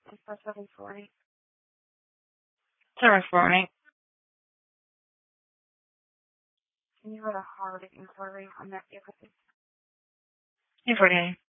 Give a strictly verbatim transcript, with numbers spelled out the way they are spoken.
It's for seven forty. seven forty. Can you had a hard inquiry on that vehicle? eight forty-eight.